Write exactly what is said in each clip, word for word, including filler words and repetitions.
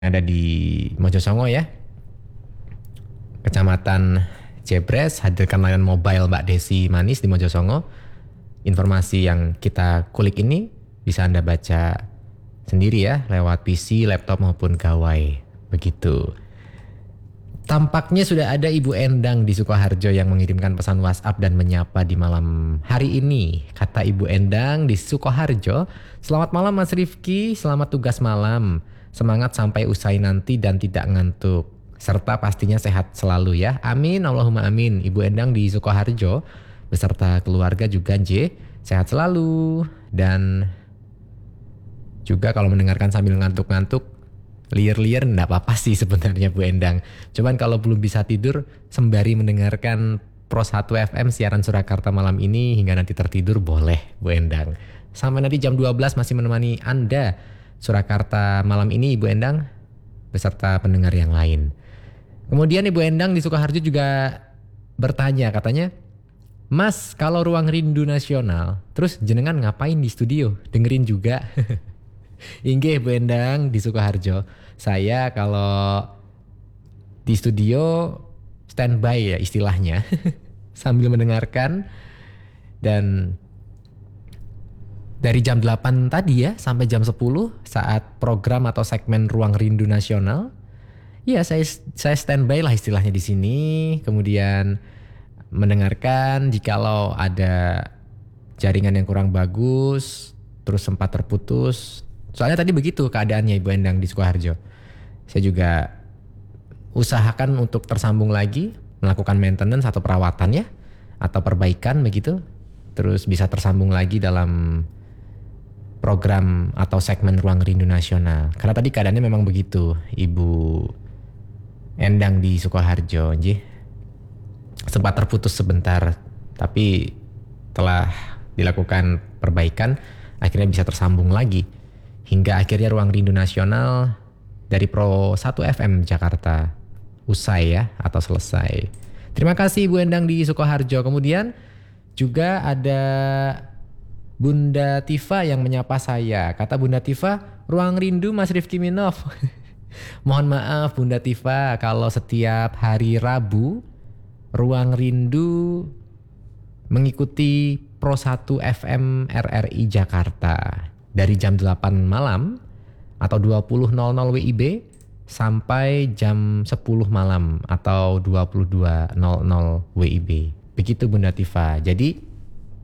Ada di Mojosongo ya, Kecamatan Jebres, hadirkan layanan mobile Mbak Desi Manis di Mojosongo. Informasi yang kita kulik ini bisa Anda baca sendiri ya, lewat P C, laptop maupun gawai. Begitu. Tampaknya sudah ada Ibu Endang di Sukoharjo yang mengirimkan pesan WhatsApp dan menyapa di malam hari ini. Kata Ibu Endang di Sukoharjo, "Selamat malam Mas Rifki, selamat tugas malam. Semangat sampai usai nanti dan tidak ngantuk. Serta pastinya sehat selalu ya. Amin, Allahumma amin." Ibu Endang di Sukoharjo beserta keluarga juga J, sehat selalu. Dan juga kalau mendengarkan sambil ngantuk-ngantuk, liar-liar enggak apa-apa sih sebenarnya Bu Endang. Cuman kalau belum bisa tidur sembari mendengarkan Pro satu F M siaran Surakarta malam ini hingga nanti tertidur boleh Bu Endang. Sampai nanti jam dua belas masih menemani Anda Surakarta malam ini Ibu Endang beserta pendengar yang lain. Kemudian Ibu Endang di Sukoharjo juga bertanya, katanya, "Mas, kalau Ruang Rindu Nasional, terus jenengan ngapain di studio? Dengerin juga." Inggih Bu Endang di Sukoharjo. Saya kalau di studio standby ya istilahnya. Sambil mendengarkan. Dan dari jam delapan tadi ya sampai jam sepuluh saat program atau segmen Ruang Rindu Nasional, ya saya saya standby lah istilahnya di sini. Kemudian mendengarkan jikalau ada jaringan yang kurang bagus, terus sempat terputus. Soalnya tadi begitu keadaannya Ibu Endang di Sukoharjo. Saya juga usahakan untuk tersambung lagi, melakukan maintenance atau perawatan ya, atau perbaikan begitu. Terus bisa tersambung lagi dalam program atau segmen Ruang Rindu Nasional. Karena tadi keadaannya memang begitu, Ibu Endang di Sukoharjo. Nggih. Sempat terputus sebentar, tapi telah dilakukan perbaikan, akhirnya bisa tersambung lagi. Hingga akhirnya Ruang Rindu Nasional dari Pro satu F M Jakarta usai ya, atau selesai. Terima kasih Ibu Endang di Sukoharjo. Kemudian juga ada Bunda Tifa yang menyapa saya. Kata Bunda Tifa, "Ruang Rindu Mas Rifki Minov." Mohon maaf Bunda Tifa, kalau setiap hari Rabu Ruang Rindu mengikuti Pro satu F M R R I Jakarta dari jam delapan malam atau dua puluh nol nol W I B sampai jam sepuluh malam atau dua puluh dua nol nol W I B. Begitu Bunda Tifa. Jadi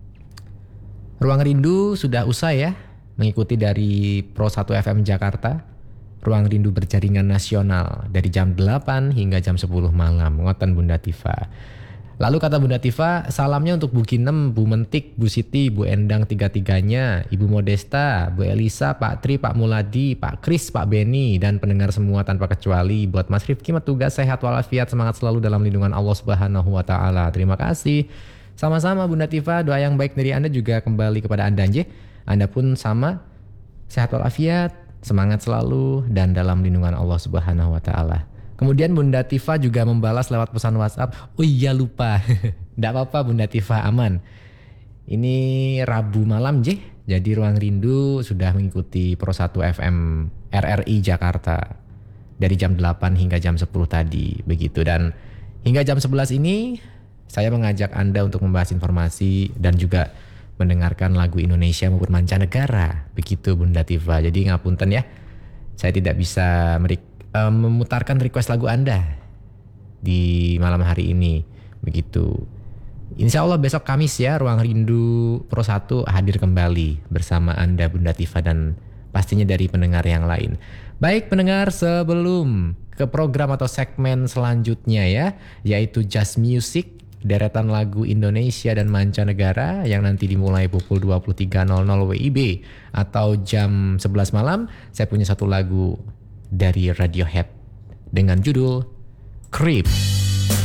Ruang Rindu sudah usai ya, mengikuti dari Pro satu F M Jakarta, Ruang Rindu berjaringan nasional dari jam delapan hingga jam sepuluh malam. Ngoten Bunda Tifa. Lalu kata Bunda Tifa, salamnya untuk Bu Kinem, Bu Mentik, Bu Siti, Bu Endang tiga-tiganya, Ibu Modesta, Bu Elisa, Pak Tri, Pak Muladi, Pak Kris, Pak Beni, dan pendengar semua tanpa kecuali. Buat Mas Rifki tugas sehat walafiat, semangat selalu dalam lindungan Allah Subhanahu wa taala. Terima kasih. Sama-sama Bunda Tifa, doa yang baik dari Anda juga kembali kepada Anda J. Anda pun sama, sehat walafiat, semangat selalu dan dalam lindungan Allah Subhanahu wa taala. Kemudian Bunda Tifa juga membalas lewat pesan WhatsApp, "Oh iya lupa." Tidak apa-apa Bunda Tifa, aman. Ini Rabu malam J. Jadi Ruang Rindu sudah mengikuti Pro satu F M R R I Jakarta dari jam delapan hingga jam sepuluh tadi, begitu. Dan hingga jam sebelas ini saya mengajak Anda untuk membahas informasi dan juga mendengarkan lagu Indonesia maupun mancanegara. Begitu Bunda Tifa. Jadi ngapunten ya, saya tidak bisa merik, uh, memutarkan request lagu Anda di malam hari ini. Begitu. Insya Allah besok Kamis ya, Ruang Rindu Pro satu hadir kembali bersama Anda Bunda Tifa dan pastinya dari pendengar yang lain. Baik pendengar, sebelum ke program atau segmen selanjutnya ya, yaitu Just Music, deretan lagu Indonesia dan mancanegara yang nanti dimulai pukul dua puluh tiga nol nol W I B atau jam sebelas malam. Saya punya satu lagu dari Radiohead dengan judul Creep.